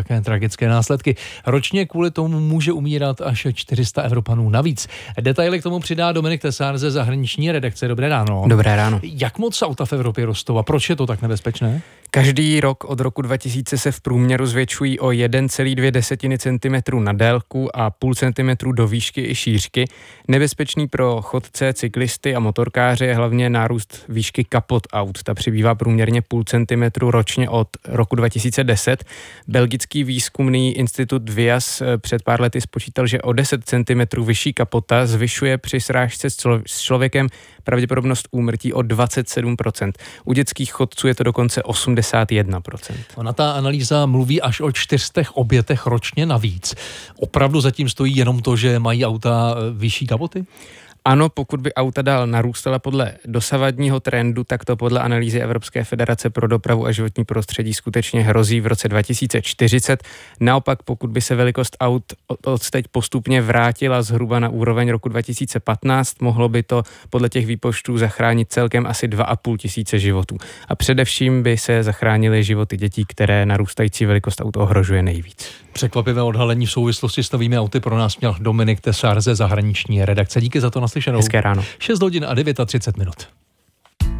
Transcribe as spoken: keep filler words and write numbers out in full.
také tragické následky. Ročně kvůli tomu může umírat až čtyři sta Evropanů navíc. Detaily k tomu přidá Dominik Tesár ze zahraniční redakce. Dobré ráno. Dobré ráno. Jak moc auta v Evropě rostou a proč je to tak nebezpečné? Každý rok od roku dva tisíce se v průměru zvětšují o jedna celá dvě centimetru na délku a půl centimetru do výšky i šířky. Nebezpečný pro chodce, cyklisty a motorkáře je hlavně nárůst výšky kapot aut. Ta přibývá průměrně půl centimetru ročně od roku dva tisíce deset. Belgický výzkumný institut Vias před pár lety spočítal, že o deset centimetrů vyšší kapota zvyšuje při srážce s člověkem pravděpodobnost úmrtí o dvacet sedm procent. U dětských chodců je to dokonce osmdesát jedna procent. Ona ta analýza mluví až o čtyřstech obětech ročně navíc. Opravdu zatím stojí jenom to, že mají auta vyšší kapoty? Ano, pokud by auta dál narůstala podle dosavadního trendu, tak to podle analýzy Evropské federace pro dopravu a životní prostředí skutečně hrozí v roce dva tisíce čtyřicet. Naopak, pokud by se velikost aut odteď postupně vrátila zhruba na úroveň roku dva tisíce patnáct, mohlo by to podle těch výpočtů zachránit celkem asi dva a půl tisíce životů. A především by se zachránily životy dětí, které narůstající velikost aut ohrožuje nejvíc. Překvapivé odhalení v souvislosti s novými auty pro nás měl Dominik Tesár ze zahraniční redakce. Díky za to, naslyšenou. Hezké ráno. šest hodin a třicet devět minut.